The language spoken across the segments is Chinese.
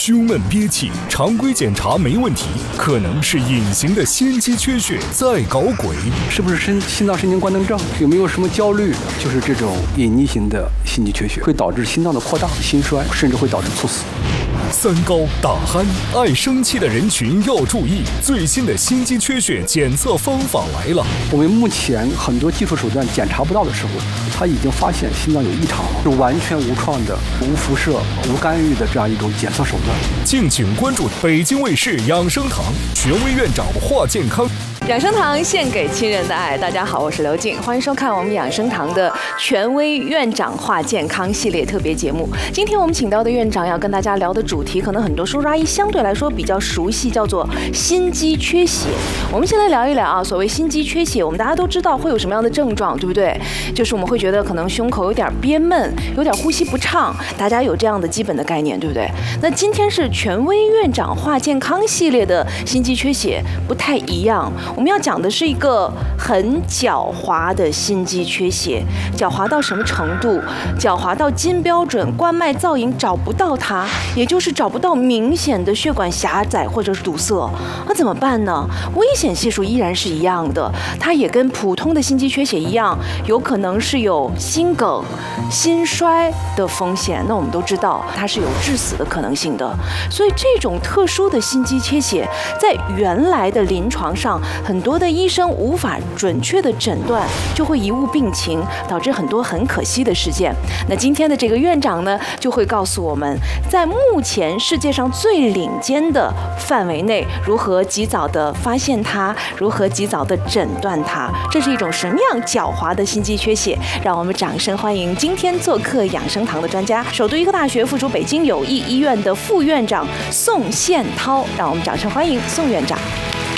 胸闷憋气，常规检查没问题，可能是隐形的心肌缺血在搞鬼。 是不是心脏神经官能症？有没有什么焦虑？就是这种隐匿型的心肌缺血，会导致心脏的扩大、心衰，甚至会导致猝死。 三高、打鼾、爱生气的人群要注意，最新的心肌缺血检测方法来了。 我们目前很多技术手段检查不到的时候，他已经发现心脏有异常，是完全无创的、无辐射、无干预的这样一种检测手段。 敬请关注北京卫视养生堂，权威院长话健康。 养生堂献给亲人的爱。大家好，我是刘静，欢迎收看我们养生堂的权威院长话健康系列特别节目。今天我们请到的院长要跟大家聊的主题，可能很多叔叔阿姨相对来说比较熟悉，叫做心肌缺血。我们先来聊一聊啊，所谓心肌缺血，我们大家都知道会有什么样的症状，对不对？就是我们会觉得可能胸口有点憋闷，有点呼吸不畅，大家有这样的基本的概念，对不对？那今天是权威院长话健康系列的心肌缺血，不太一样。我们要讲的是一个很狡猾的心肌缺血，狡猾到什么程度？狡猾到金标准冠脉造影找不到它，也就是找不到明显的血管狭窄或者是堵塞。那怎么办呢？危险系数依然是一样的，它也跟普通的心肌缺血一样，有可能是有心梗、心衰的风险。那我们都知道，它是有致死的可能性的。所以这种特殊的心肌缺血，在原来的临床上，很多的医生无法准确的诊断，就会贻误病情，导致很多很可惜的事件。那今天的这个院长呢，就会告诉我们，在目前世界上最领先的范围内，如何及早的发现它，如何及早的诊断它。这是一种什么样狡猾的心肌缺血？让我们掌声欢迎今天做客养生堂的专家，首都医科大学附属北京友谊医院的副院长宋宪涛。让我们掌声欢迎宋院长。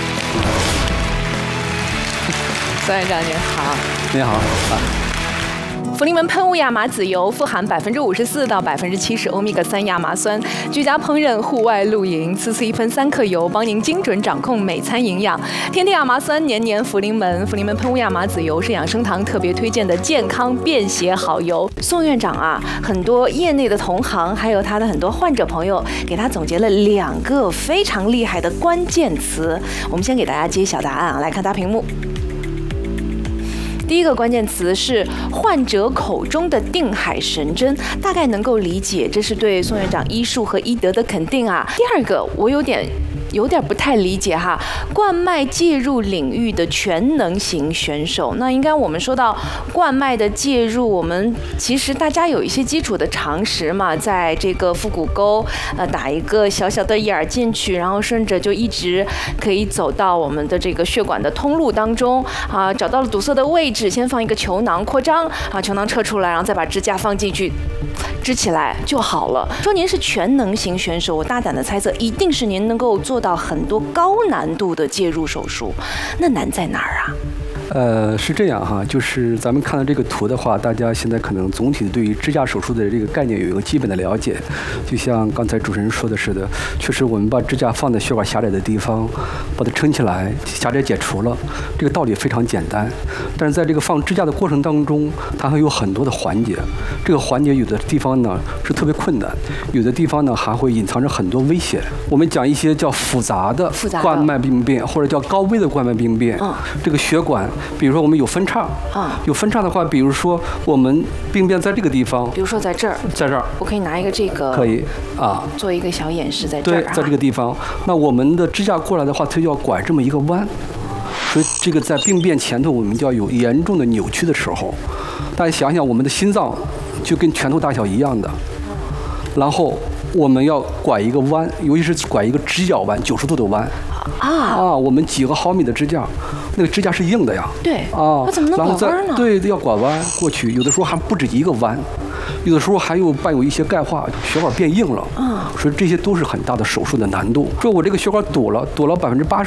宋院长您好。 您好。 福临门喷雾亚麻籽油富含54%到70%欧米伽3亚麻酸，居家烹饪、户外露营，次1分3克油，帮您精准掌控每餐营养。天天亚麻酸，年年福临门。福临门喷雾亚麻籽油是养生堂特别推荐的健康便携好油。宋院长啊，很多业内的同行，还有他的很多患者朋友，给他总结了2个非常厉害的关键词。我们先给大家揭晓答案啊，来看大屏幕。第一个关键词是患者口中的定海神针，大概能够理解，这是对宋院长医术和医德的肯定啊。第二个，我有点不太理解哈，冠脉介入领域的全能型选手。那应该我们说到冠脉的介入，我们其实大家有一些基础的常识嘛，在这个腹股沟打一个小小的眼儿进去，然后顺着就一直可以走到我们的这个血管的通路当中啊，找到了堵塞的位置，先放一个球囊扩张啊，球囊撤出来，然后再把支架放进去，支起来就好了。说您是全能型选手，我大胆的猜测，一定是您能够做到很多高难度的介入手术，那难在哪儿啊？ 是这样哈，就是咱们看到这个图的话，大家现在可能总体对于支架手术的这个概念有一个基本的了解。就像刚才主持人说的似的，确实我们把支架放在血管狭窄的地方，把它撑起来，狭窄解除了，这个道理非常简单。但是在这个放支架的过程当中，它还有很多的环节，这个环节有的地方呢是特别困难，有的地方呢还会隐藏着很多危险。我们讲一些叫复杂的冠脉病变，或者叫高危的冠脉病变，这个血管。比如说我们有分叉有分叉的话，比如说我们病变在这个地方， 比如说在这儿，我可以拿一个这个， 可以啊， 做一个小演示在这儿， 对，在这个地方。那我们的支架过来的话，它就要拐这么一个弯，所以这个在病变前头，我们就要有严重的扭曲的时候。大家想想，我们的心脏就跟拳头大小一样的，然后我们要拐一个弯，尤其是拐一个直角弯，90度的弯。我们几个毫米的支架，那个支架是硬的呀。 对。那怎么能拐弯呢？ 对，要拐弯过去，有的时候还不止一个弯，有的时候还有伴有一些钙化，血管变硬了。所以这些都是很大的手术的难度。说我这个血管堵了80%，